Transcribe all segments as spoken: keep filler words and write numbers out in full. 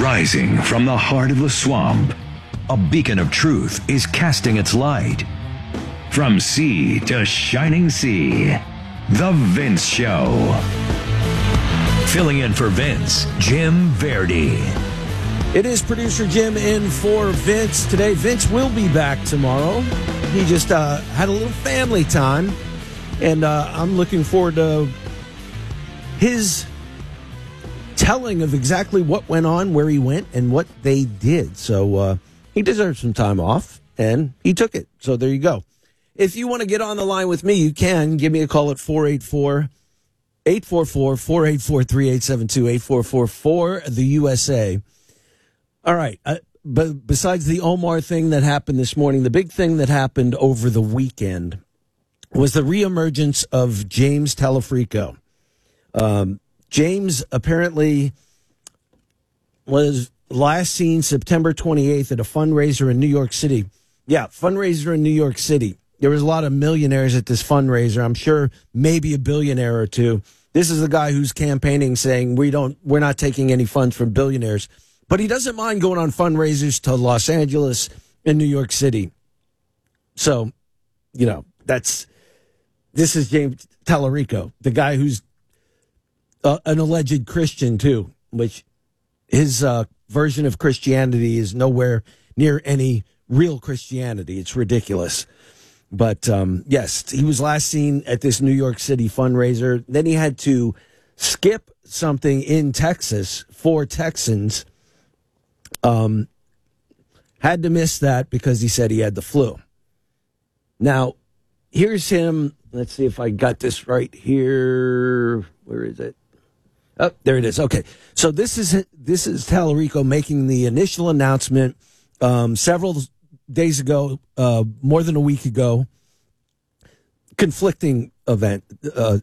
Rising from the heart of the swamp, a beacon of truth is casting its light. From sea to shining sea, The Vince Show. Filling in for Vince, Jim Verdi. It is producer Jim in for Vince today. Vince will be back tomorrow. He just uh, had a little family time, and uh, I'm looking forward to his telling of exactly what went on, where he went, and what they did. So uh, he deserves some time off, and he took it. So there you go. If you want to get on the line with me, you can. Give me a call at four eight four, eight four four, four eight four, three eight seven two, eight four four four, the U S A. All right. Uh, but besides the Omar thing that happened this morning, the big thing that happened over the weekend was the reemergence of James Telefrico. Um, James apparently was last seen September twenty-eighth at a fundraiser in New York City. Yeah, fundraiser in New York City. There was a lot of millionaires at this fundraiser. I'm sure maybe a billionaire or two. This is the guy who's campaigning saying we don't, we're not taking any funds from billionaires. But he doesn't mind going on fundraisers to Los Angeles and New York City. So, you know, that's, this is James Telefrico, the guy who's uh, an alleged Christian too, which his uh, version of Christianity is nowhere near any real Christianity. It's ridiculous. But, um, yes, he was last seen at this New York City fundraiser. Then he had to skip something in Texas for Texans. Um, had to miss that because he said he had the flu. Now, here's him. Let's see if I got this right here. Where is it? Oh, there it is. Okay. So this is this is Telefrico making the initial announcement um, several days ago, uh, more than a week ago. Conflicting event uh,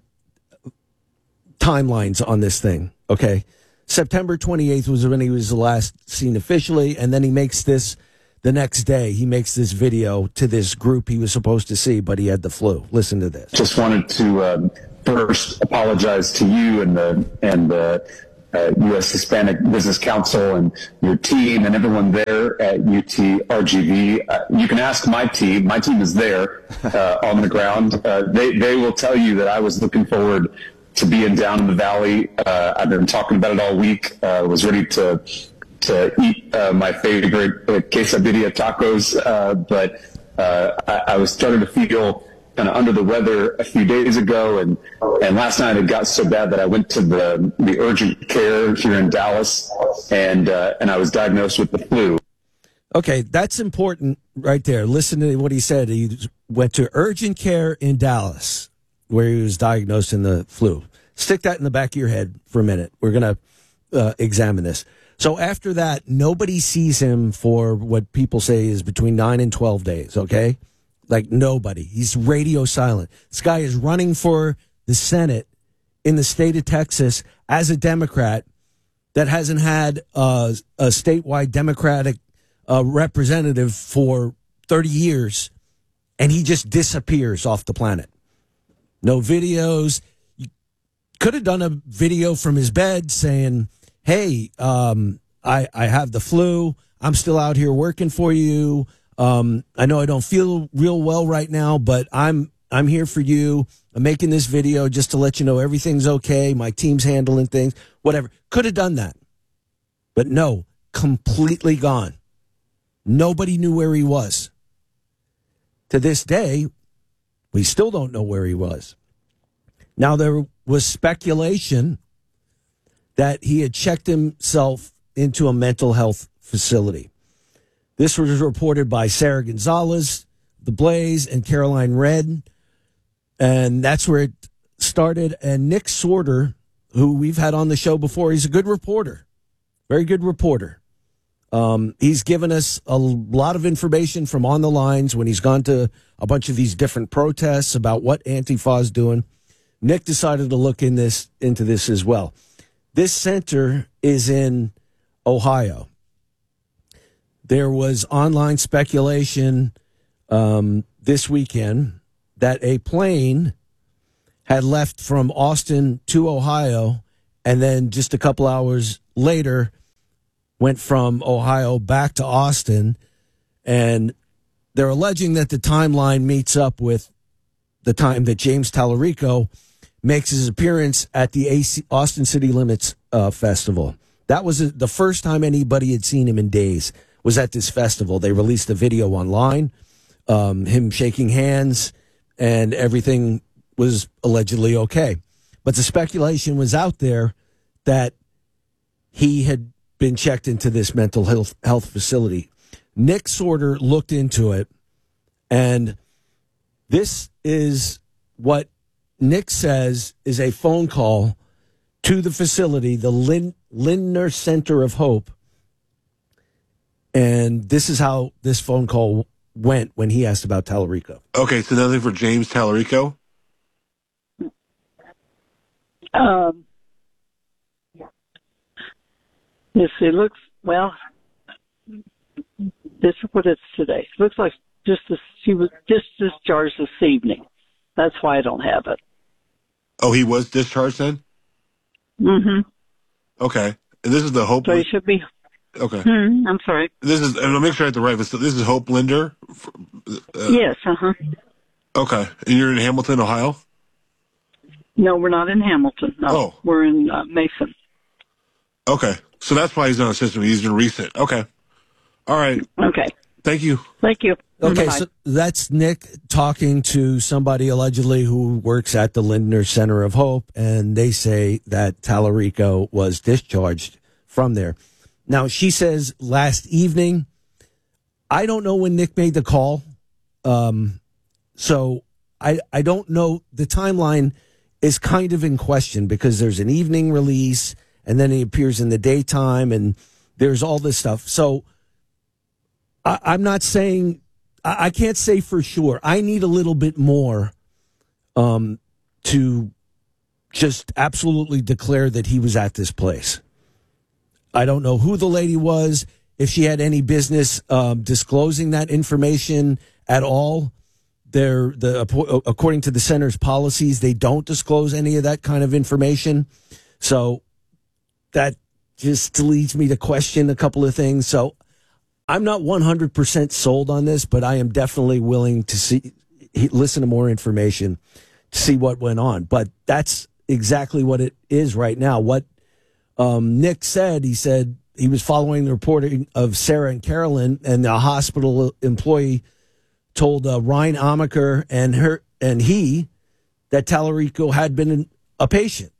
timelines on this thing. Okay. September twenty-eighth was when he was last seen officially, and then he makes this the next day. He makes this video to this group he was supposed to see, but he had the flu. Listen to this. Just wanted to uh, first apologize to you and the and the uh, U S Hispanic Business Council and your team and everyone there at U T R G V. Uh, you can ask my team. My team is there uh, on the ground. Uh, they they will tell you that I was looking forward to being down in the valley. Uh, I've been talking about it all week. I uh, was ready to to eat uh, my favorite uh, quesadilla tacos, uh, but uh, I, I was starting to feel kind of under the weather a few days ago, and and last night it got so bad that I went to the the urgent care here in Dallas, and uh, and I was diagnosed with the flu. Okay, that's important right there. Listen to what he said. He went to urgent care in Dallas, where he was diagnosed in the flu. Stick that in the back of your head for a minute. We're going to uh, examine this. So after that, nobody sees him for what people say is between nine and twelve days, okay? Like nobody. He's radio silent. This guy is running for the Senate in the state of Texas as a Democrat that hasn't had uh, a statewide Democratic uh, representative for thirty years, and he just disappears off the planet. No videos. You could have done a video from his bed saying, hey, um, I, I have the flu. I'm still out here working for you. Um, I know I don't feel real well right now, but I'm I'm here for you. I'm making this video just to let you know everything's okay. My team's handling things, whatever. Could have done that. But no, completely gone. Nobody knew where he was. To this day, we still don't know where he was. Now, there was speculation that he had checked himself into a mental health facility. This was reported by Sarah Gonzalez, The Blaze, and Caroline Red. And that's where it started. And Nick Sorter, who we've had on the show before, he's a good reporter. Very good reporter. Um, he's given us a lot of information from on the lines when he's gone to a bunch of these different protests about what Antifa is doing. Nick decided to look in this into this as well. This center is in Ohio. There was online speculation um, this weekend that a plane had left from Austin to Ohio, and then just a couple hours later went from Ohio back to Austin, and they're alleging that the timeline meets up with the time that James Tallarico makes his appearance at the A C Austin City Limits uh, Festival. That was the first time anybody had seen him in days, was at this festival. They released a video online, um, him shaking hands, and everything was allegedly okay. But the speculation was out there that he had been checked into this mental health, health facility. Nick Sorter looked into it, and this is what Nick says is a phone call to the facility, the Lin- Lindner Center of Hope. And this is how this phone call went when he asked about Tallarico. Okay, so nothing for James Tallarico? Um, yes, it looks, well, this is what it's today. It looks like just this, she was just discharged this evening. That's why I don't have it. Oh, he was discharged then? Mm-hmm. Okay. And this is the Hope... So he should be... Okay. Hmm, I'm sorry. This is... I'll make sure I have the right... This is Hope Linder? Uh, yes, uh-huh. Okay. And you're in Hamilton, Ohio? No, we're not in Hamilton. No, oh. We're in uh, Mason. Okay. So that's why he's on the system. He's been recent. Okay. All right. Okay. Thank you. Thank you. Okay, Bye. so that's Nick talking to somebody allegedly who works at the Lindner Center of Hope, and they say that Tallarico was discharged from there. Now, she says last evening, I don't know when Nick made the call, um, so I, I don't know. The timeline is kind of in question because there's an evening release, and then he appears in the daytime, and there's all this stuff. So I, I'm not saying... I can't say for sure. I need a little bit more um, to just absolutely declare that he was at this place. I don't know who the lady was, if she had any business um, disclosing that information at all. They're, the, according to the center's policies, they don't disclose any of that kind of information. So that just leads me to question a couple of things. So I'm not one hundred percent sold on this, but I am definitely willing to see, listen to more information to see what went on. But that's exactly what it is right now. What um, Nick said, he said he was following the reporting of Sarah and Carolyn, and the hospital employee told uh, Ryan Amaker and her and he that Tallarico had been a patient.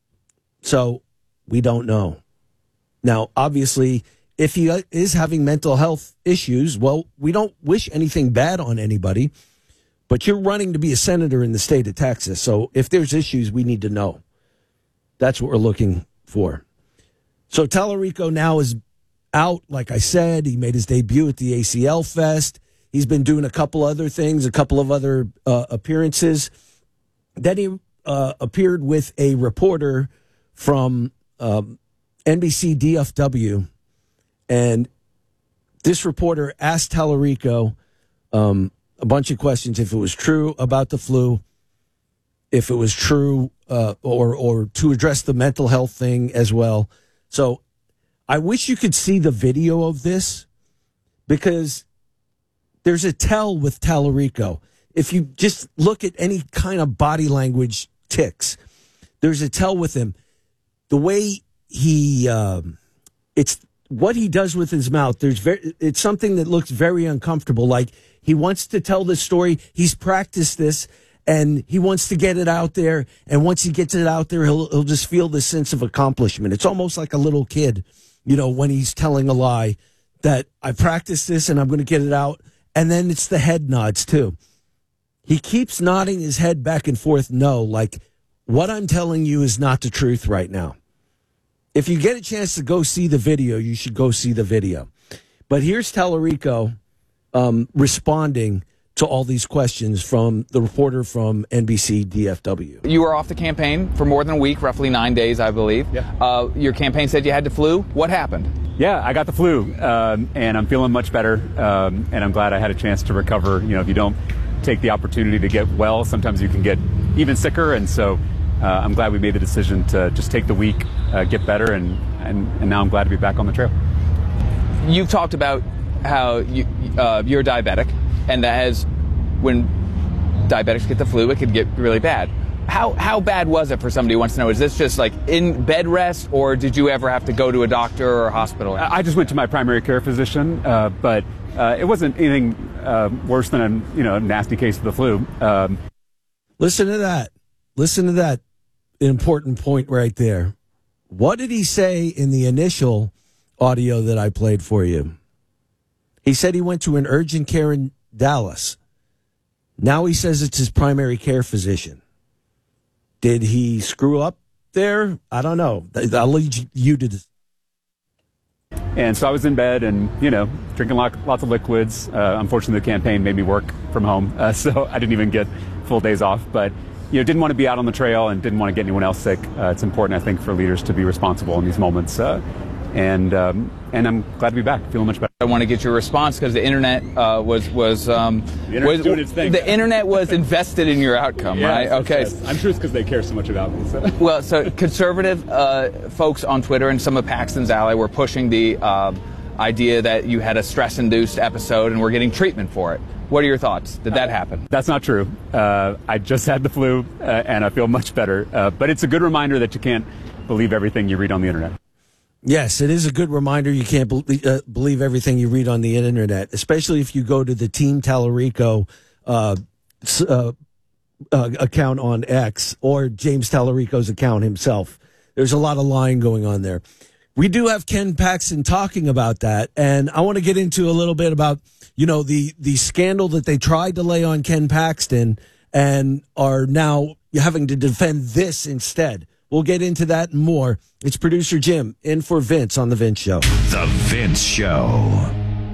So we don't know. Now, obviously, if he is having mental health issues, well, we don't wish anything bad on anybody, but you're running to be a senator in the state of Texas. So if there's issues, we need to know. That's what we're looking for. So Tallarico now is out, like I said. He made his debut at the A C L Fest. He's been doing a couple other things, a couple of other uh, appearances. Then he uh, appeared with a reporter from um, N B C D F W. And this reporter asked Tallarico um, a bunch of questions, if it was true about the flu, if it was true, uh, or or to address the mental health thing as well. So I wish you could see the video of this, because there's a tell with Tallarico. If you just look at any kind of body language tics, there's a tell with him. The way he, um, it's... what he does with his mouth, there's very, it's something that looks very uncomfortable. Like he wants to tell this story. He's practiced this and he wants to get it out there. And once he gets it out there, he'll, he'll just feel this sense of accomplishment. It's almost like a little kid, you know, when he's telling a lie, that I practiced this and I'm going to get it out. And then it's the head nods too. He keeps nodding his head back and forth. No, like what I'm telling you is not the truth right now. If you get a chance to go see the video, you should go see the video. But here's Tallarico um, responding to all these questions from the reporter from N B C D F W. You were off the campaign for more than a week, roughly nine days, I believe. Yeah. Uh, your campaign said you had the flu. What happened? Yeah, I got the flu, um, and I'm feeling much better, um, and I'm glad I had a chance to recover. You know, if you don't take the opportunity to get well, sometimes you can get even sicker, and so uh, I'm glad we made the decision to just take the week, uh, get better, and, and, and now I'm glad to be back on the trail. you've talked about how you, uh, you're diabetic, and that has, when diabetics get the flu, it could get really bad. How how bad was it for somebody who wants to know? Is this just like in bed rest, or did you ever have to go to a doctor or a hospital? I just went to my primary care physician, uh, but uh, it wasn't anything uh, worse than a you know nasty case of the flu. Um, Listen to that. Listen to that important point right there. What did he say in the initial audio that I played for you? He said he went to an urgent care in Dallas. Now he says it's his primary care physician. Did he screw up there? I don't know. I'll leave you to this. And so I was in bed and, you know, drinking lots of liquids. Uh, unfortunately, the campaign made me work from home, uh, so I didn't even get full days off. But, you know, didn't want to be out on the trail and didn't want to get anyone else sick. Uh, it's important, I think, for leaders to be responsible in these moments. Uh, and um, and I'm glad to be back, feeling much better. I want to get your response because the internet uh, was was um, the internet's was doing its thing. The internet was invested in your outcome, yeah, right? Okay. Yes. I'm sure it's because they care so much about me. So. Well, so conservative uh, folks on Twitter and some of Paxton's ally were pushing the uh, idea that you had a stress-induced episode and were getting treatment for it. What are your thoughts? Did that happen? That's not true. Uh, I just had the flu, uh, and I feel much better. Uh, but it's a good reminder that you can't believe everything you read on the internet. Yes, it is a good reminder you can't be- uh, believe everything you read on the internet, especially if you go to the Team Tallarico uh, uh, uh, account on X or James Tallarico's account himself. There's a lot of lying going on there. We do have Ken Paxton talking about that, and I want to get into a little bit about, you know, the, the scandal that they tried to lay on Ken Paxton and are now having to defend this instead. We'll get into that and more. It's producer Jim in for Vince on The Vince Show. The Vince Show.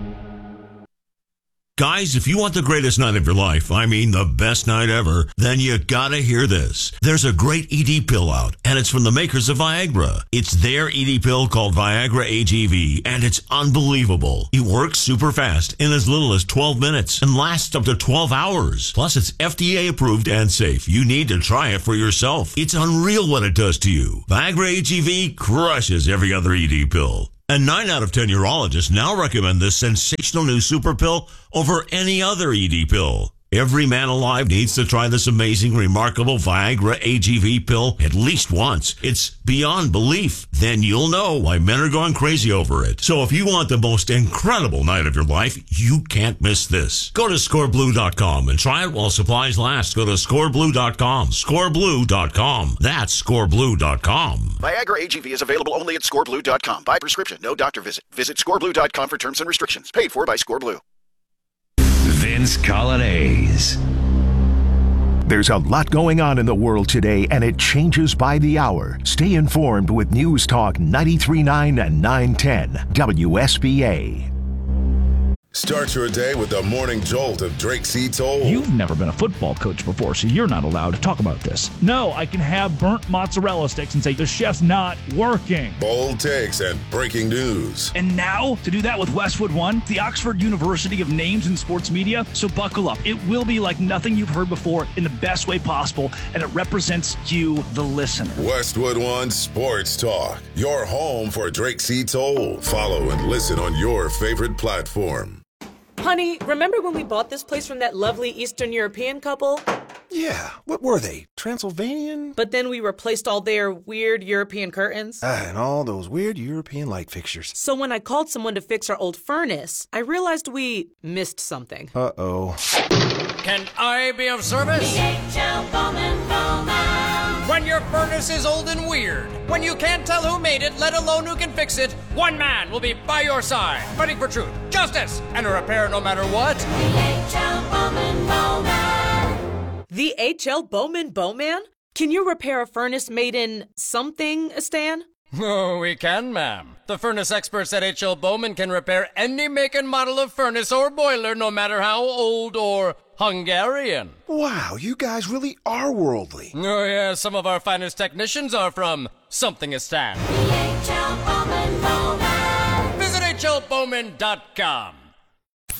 Guys, if you want the greatest night of your life, I mean the best night ever, then you gotta hear this. There's a great E D pill out, and it's from the makers of Viagra. It's their E D pill called Viagra A G V, and it's unbelievable. It works super fast in as little as twelve minutes and lasts up to twelve hours. Plus, it's F D A approved and safe. You need to try it for yourself. It's unreal what it does to you. Viagra A G V crushes every other E D pill. And nine out of ten urologists now recommend this sensational new super pill over any other E D pill. Every man alive needs to try this amazing, remarkable Viagra A G V pill at least once. It's beyond belief. Then you'll know why men are going crazy over it. So if you want the most incredible night of your life, you can't miss this. Go to score blue dot com and try it while supplies last. Go to score blue dot com. score blue dot com. That's score blue dot com. Viagra A G V is available only at score blue dot com. By prescription, no doctor visit. Visit score blue dot com for terms and restrictions. Paid for by ScoreBlue. Vince Colonnese. There's a lot going on in the world today, and it changes by the hour. Stay informed with News Talk ninety-three point nine and nine ten W S B A. Start your day with the morning jolt of Drake C. Toll. You've never been a football coach before, so you're not allowed to talk about this. No, I can have burnt mozzarella sticks and say the chef's not working. Bold takes and breaking news. And now, to do that with Westwood One, the Oxford University of Names in Sports Media. So buckle up. It will be like nothing you've heard before in the best way possible, and it represents you, the listener. Westwood One Sports Talk, your home for Drake C. Toll. Follow and listen on your favorite platform. Honey, remember when we bought this place from that lovely Eastern European couple? Yeah, what were they? Transylvanian? But then we replaced all their weird European curtains. Ah, and all those weird European light fixtures. So when I called someone to fix our old furnace, I realized we missed something. Uh-oh. Can I be of service? D H L Bowman Bowman. When your furnace is old and weird, when you can't tell who made it, let alone who can fix it, one man will be by your side, fighting for truth, justice, and a repair no matter what. D H L Bowman Bowman. The H L Bowman Bowman? Can you repair a furnace made in something, Stan? Oh, we can, ma'am. The furnace experts at H L Bowman can repair any make and model of furnace or boiler, no matter how old or Hungarian. Wow, you guys really are worldly. Oh, yeah, some of our finest technicians are from Somethingistan. The H L Bowman Bowman. Visit H L Bowman dot com.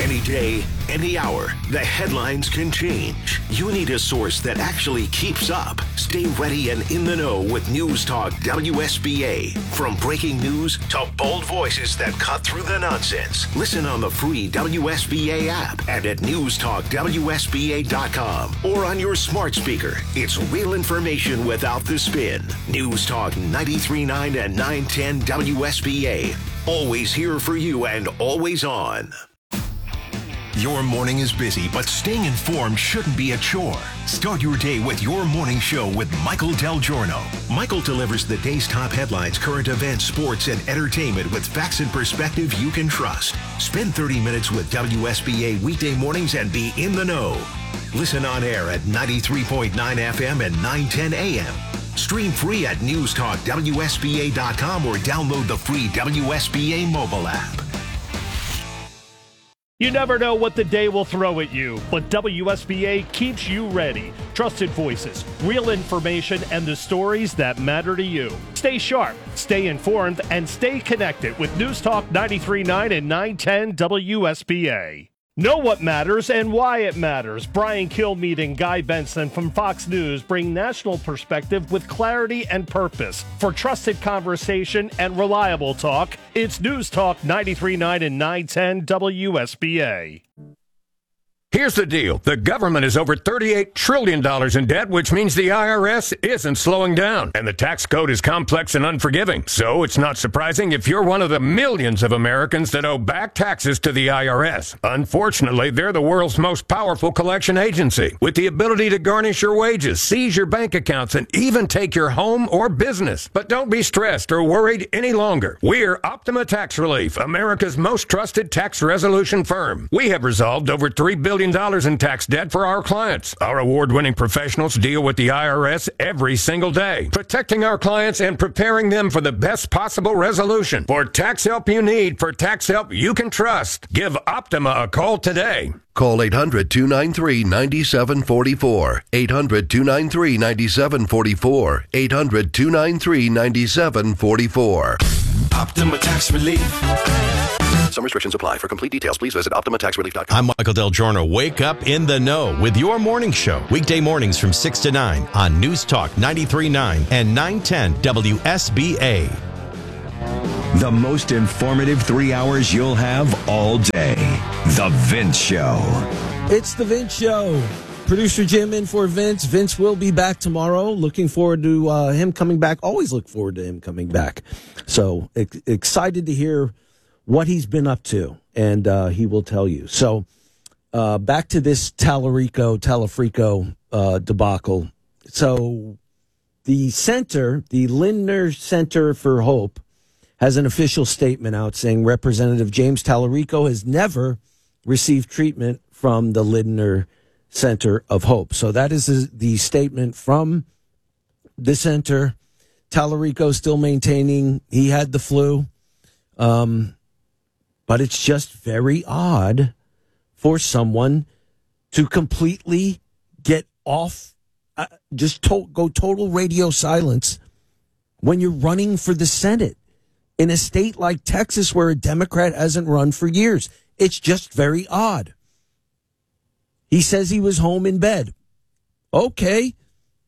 Any day, any hour, the headlines can change. You need a source that actually keeps up. Stay ready and in the know with News Talk W S B A. From breaking news to bold voices that cut through the nonsense. Listen on the free W S B A app and at news talk W S B A dot com or on your smart speaker. It's real information without the spin. News Talk ninety-three point nine and nine ten W S B A. Always here for you and always on. Your morning is busy, but staying informed shouldn't be a chore. Start your day with Your Morning Show with Michael Del Giorno. Michael delivers the day's top headlines, current events, sports, and entertainment with facts and perspective you can trust. Spend thirty minutes with W S B A weekday mornings and be in the know. Listen on air at ninety-three point nine F M and nine ten A M. Stream free at news talk W S B A dot com or download the free W S B A mobile app. You never know what the day will throw at you, but W S B A keeps you ready. Trusted voices, real information, and the stories that matter to you. Stay sharp, stay informed, and stay connected with News Talk ninety-three point nine and nine ten W S B A. Know what matters and why it matters. Brian Kilmeade and Guy Benson from Fox News bring national perspective with clarity and purpose. For trusted conversation and reliable talk, it's News Talk ninety-three point nine and nine ten W S B A. Here's the deal. The government is over thirty-eight trillion dollars in debt, which means the I R S isn't slowing down. And the tax code is complex and unforgiving. So it's not surprising if you're one of the millions of Americans that owe back taxes to the I R S. Unfortunately, they're the world's most powerful collection agency, with the ability to garnish your wages, seize your bank accounts, and even take your home or business. But don't be stressed or worried any longer. We're Optima Tax Relief, America's most trusted tax resolution firm. We have resolved over three billion dollars in tax debt for our clients. Our award-winning professionals deal with the I R S every single day, protecting our clients and preparing them for the best possible resolution. For tax help you need, for tax help you can trust, give Optima a call today. Call eight hundred, two nine three, nine seven four four. eight hundred, two nine three, nine seven four four. eight hundred, two nine three, nine seven four four. Optima Tax Relief. Some restrictions apply. For complete details, please visit optima tax relief dot com. I'm Michael Del Giorno. Wake up in the know with Your Morning Show. Weekday mornings from six to nine on News Talk ninety-three point nine and nine ten W S B A. The most informative three hours you'll have all day. The Vince Show. It's The Vince Show. Producer Jim in for Vince. Vince will be back tomorrow. Looking forward to uh, him coming back. Always look forward to him coming back. So ex- excited to hear what he's been up to, and uh, he will tell you. So uh, back to this Tallarico, Talafrico uh, debacle. So the center, the Lindner Center for Hope, has an official statement out saying Representative James Tallarico has never received treatment from the Lindner Center of Hope. So that is the statement from the center. Tallarico still maintaining he had the flu. Um, But it's just very odd for someone to completely get off, uh, just to- go total radio silence when you're running for the Senate in a state like Texas where a Democrat hasn't run for years. It's just very odd. He says he was home in bed. Okay.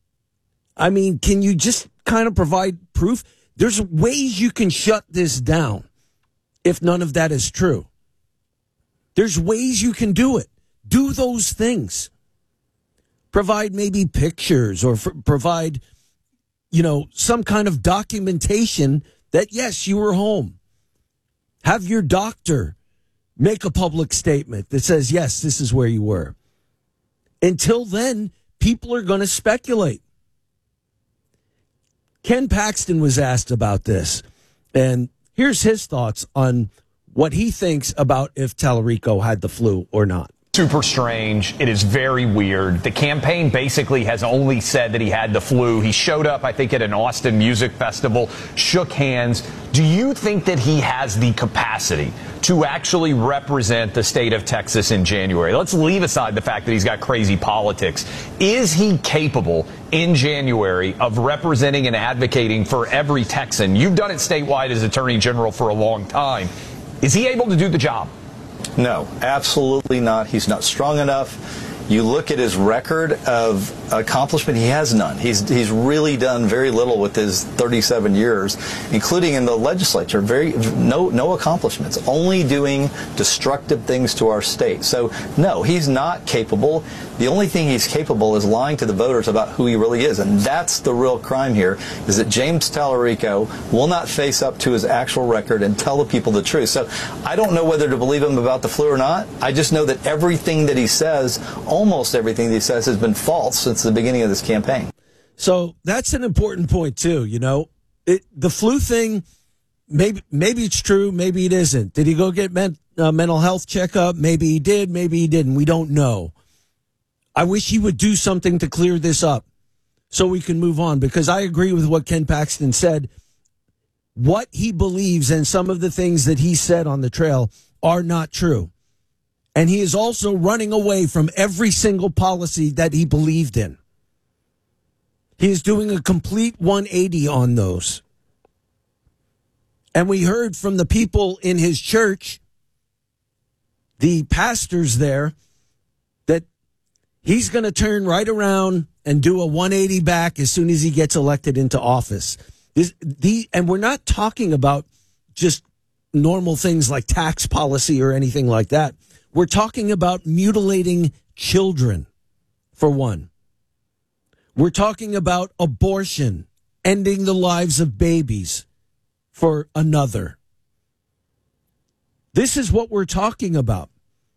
I mean, can you just kind of provide proof? There's ways you can shut this down. If none of that is true, there's ways you can do it. Do those things. Provide maybe pictures or f- provide, you know, some kind of documentation that, yes, you were home. Have your doctor make a public statement that says, yes, this is where you were. Until then, people are going to speculate. Ken Paxton was asked about this, and here's his thoughts on what he thinks about if Tallarico had the flu or not. Super strange. It is very weird. The campaign basically has only said that he had the flu. He showed up, I think, at an Austin music festival, shook hands. Do you think that he has the capacity to actually represent the state of Texas in January? Let's leave aside the fact that he's got crazy politics. Is he capable in January of representing and advocating for every Texan? You've done it statewide as Attorney General for a long time. Is he able to do the job? No, absolutely not. He's not strong enough. You look at his record of accomplishment, he has none. He's he's really done very little with his thirty-seven years, including in the legislature. Very no no accomplishments, only doing destructive things to our state. So no, he's not capable. The only thing he's capable is lying to the voters about who he really is, and that's the real crime here, is that James Tallarico will not face up to his actual record and tell the people the truth. So I don't know whether to believe him about the flu or not. I just know that everything that he says, almost everything that he says, has been false since the beginning of this campaign. So that's an important point, too. You know, it, the flu thing, maybe maybe it's true, maybe it isn't. Did he go get men, uh, mental health checkup? Maybe he did, maybe he didn't. We don't know. I wish he would do something to clear this up so we can move on, because I agree with what Ken Paxton said. What he believes and some of the things that he said on the trail are not true. And he is also running away from every single policy that he believed in. He is doing a complete one eighty on those. And we heard from the people in his church, the pastors there, that he's going to turn right around and do a one eighty back as soon as he gets elected into office. This, the, and we're not talking about just normal things like tax policy or anything like that. We're talking about mutilating children, for one. We're talking about abortion, ending the lives of babies, for another. This is what we're talking about.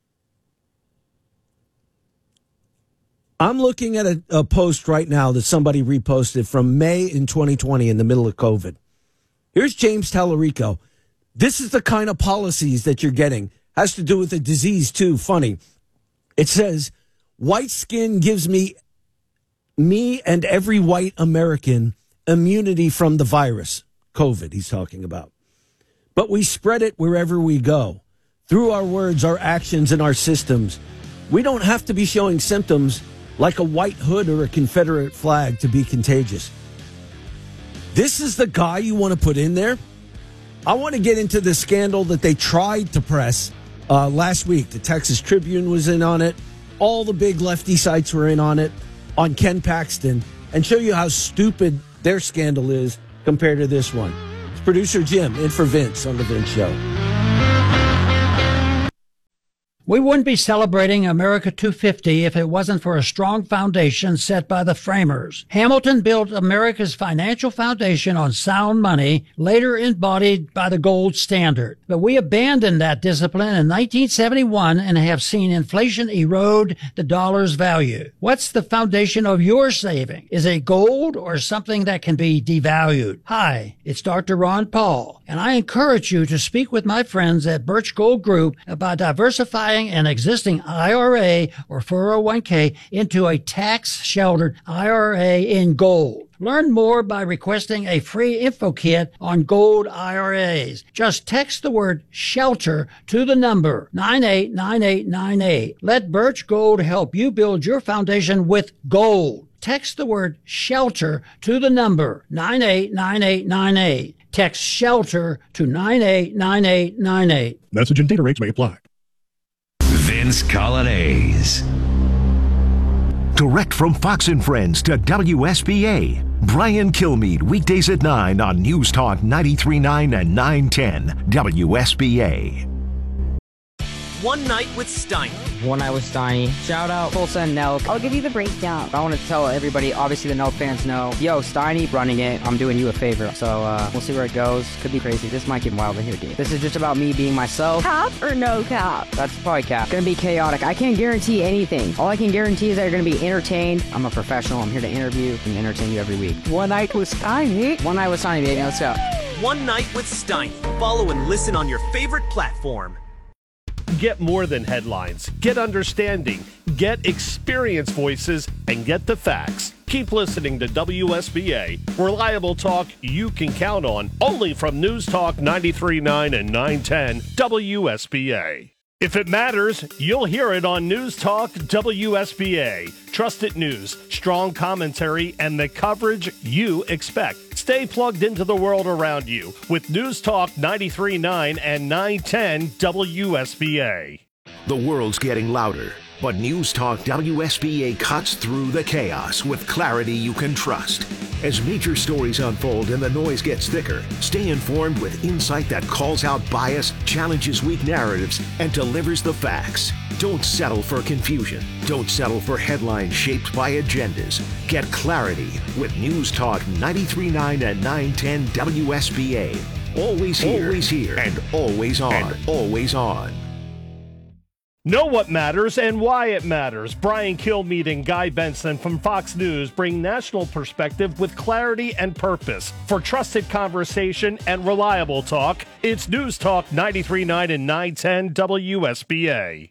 I'm looking at a, a post right now that somebody reposted from May in twenty twenty in the middle of COVID. Here's James Tallarico. This is the kind of policies that you're getting. Has to do with a disease, too. Funny. It says, white skin gives me, me and every white American immunity from the virus. COVID, he's talking about. But we spread it wherever we go. Through our words, our actions, and our systems. We don't have to be showing symptoms like a white hood or a Confederate flag to be contagious. This is the guy you want to put in there? I want to get into the scandal that they tried to press uh, last week. The Texas Tribune was in on it. All the big lefty sites were in on it, on Ken Paxton, and show you how stupid their scandal is compared to this one. It's producer Jim in for Vince on The Vince Show. We wouldn't be celebrating America two fifty if it wasn't for a strong foundation set by the framers. Hamilton built America's financial foundation on sound money, later embodied by the gold standard. But we abandoned that discipline in nineteen seventy-one and have seen inflation erode the dollar's value. What's the foundation of your saving? Is it gold or something that can be devalued? Hi, it's Doctor Ron Paul, and I encourage you to speak with my friends at Birch Gold Group about diversifying an existing I R A or four oh one k into a tax-sheltered I R A in gold. Learn more by requesting a free info kit on gold I R As. Just text the word SHELTER to the number nine eight nine eight nine eight. Let Birch Gold help you build your foundation with gold. Text the word SHELTER to the number nine eight nine eight nine eight. Text SHELTER to nine eight nine eight nine eight. Message and data rates may apply. Vince Colonnese. Direct from Fox and Friends to W S B A. Brian Kilmeade, weekdays at nine on News Talk ninety-three point nine and nine ten W S B A. One Night with Steiny. One Night with Steiny. Shout out Tulsa and Nelk. I'll give you the breakdown. I want to tell everybody, obviously the Nelk fans know, yo, Steiny running it, I'm doing you a favor. So uh, we'll see where it goes. Could be crazy. This might get wild in here, dude. This is just about me being myself. Cap or no cap? That's probably cap. Gonna be chaotic. I can't guarantee anything. All I can guarantee is that you're gonna be entertained. I'm a professional. I'm here to interview and entertain you every week. One Night with Steiny. One Night with Steiny, baby. Let's go. One Night with Steiny. Follow and listen on your favorite platform. Get more than headlines. Get understanding. Get experienced voices and get the facts. Keep listening to W S B A. Reliable talk you can count on. Only from News Talk ninety-three point nine and nine ten W S B A. If it matters, you'll hear it on News Talk W S B A. Trusted news, strong commentary, and the coverage you expect. Stay plugged into the world around you with News Talk ninety-three point nine and nine ten W S B A. The world's getting louder, but News Talk W S B A cuts through the chaos with clarity you can trust. As major stories unfold and the noise gets thicker, stay informed with insight that calls out bias, challenges weak narratives, and delivers the facts. Don't settle for confusion. Don't settle for headlines shaped by agendas. Get clarity with News Talk ninety-three point nine and nine ten W S B A. Always here, always here, and always on, and always on. Know what matters and why it matters. Brian Kilmeade and Guy Benson from Fox News bring national perspective with clarity and purpose. For trusted conversation and reliable talk, it's News Talk ninety-three point nine and nine ten W S B A.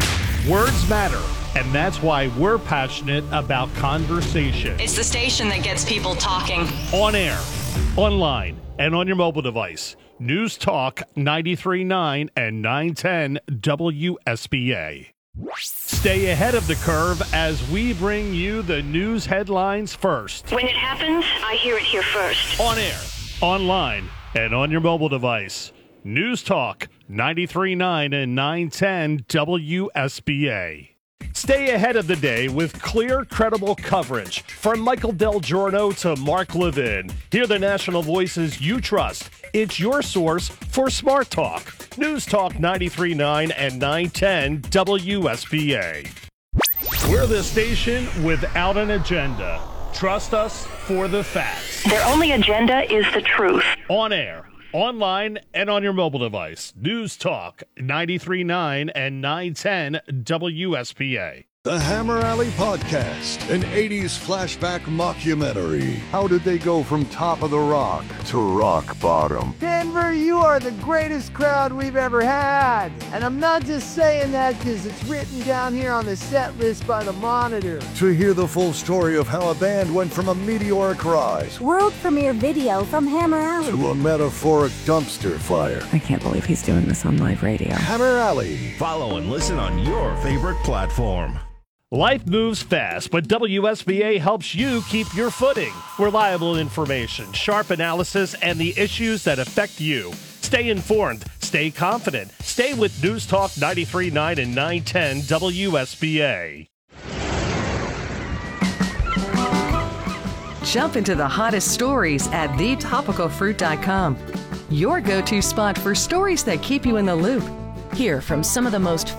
Words matter, and that's why we're passionate about conversation. It's the station that gets people talking. On air, online, and on your mobile device. News Talk ninety-three point nine and nine ten W S B A. Stay ahead of the curve as we bring you the news headlines first. When it happens, I hear it here first. On air, online, and on your mobile device. News Talk ninety-three point nine and nine ten W S B A. Stay ahead of the day with clear, credible coverage. From Michael Del Giorno to Mark Levin. Hear the national voices you trust. It's your source for Smart Talk. News Talk ninety-three point nine and nine ten W S B A. We're the station without an agenda. Trust us for the facts. Their only agenda is the truth. On air, online, and on your mobile device. News Talk ninety-three point nine and nine ten W S B A. The Hammer Alley Podcast, an eighties flashback mockumentary. How did they go from top of the rock to rock bottom? Denver, you are the greatest crowd we've ever had. And I'm not just saying that because it's written down here on the set list by the Monitor. To hear the full story of how a band went from a meteoric rise world premiere video from Hammer Alley to a metaphoric dumpster fire. I can't believe he's doing this on live radio. Hammer Alley. Follow and listen on your favorite platform. Life moves fast, but W S B A helps you keep your footing. Reliable information, sharp analysis, and the issues that affect you. Stay informed, stay confident, stay with News Talk ninety-three point nine and nine ten W S B A. Jump into the hottest stories at the topical fruit dot com. Your go-to spot for stories that keep you in the loop. Hear from some of the most